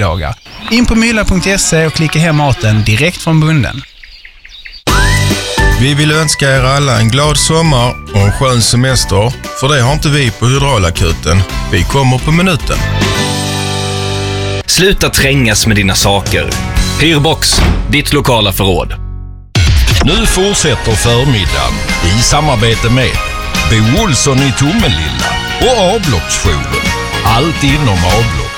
dagar. In på mylla.se och klicka hem maten direkt från bunden. Vi vill önska er alla en glad sommar och en skön semester, för det har inte vi på Hydraulakuten. Vi kommer på minuten. Sluta trängas med dina saker. Hyrbox, ditt lokala förråd. Nu fortsätter förmiddagen i samarbete med Bo Olsson i Tomelilla och Avloppsjouren. Allt inom avlopp.